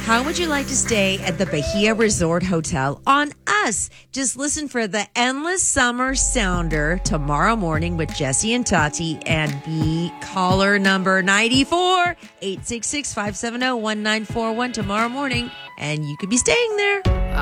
How would you like to stay at the Bahia Resort Hotel on us? Just listen for the Endless Summer Sounder tomorrow morning with Jesse and Tati, and be caller number 94 866-570-1941 tomorrow morning, and you could be staying there.